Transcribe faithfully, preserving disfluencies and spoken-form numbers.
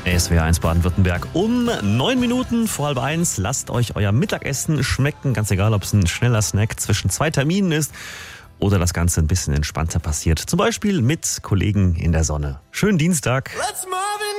S W R eins Baden-Württemberg um neun Minuten vor halb eins. Lasst euch euer Mittagessen schmecken, ganz egal, ob es ein schneller Snack zwischen zwei Terminen ist oder das Ganze ein bisschen entspannter passiert. Zum Beispiel mit Kollegen in der Sonne. Schönen Dienstag.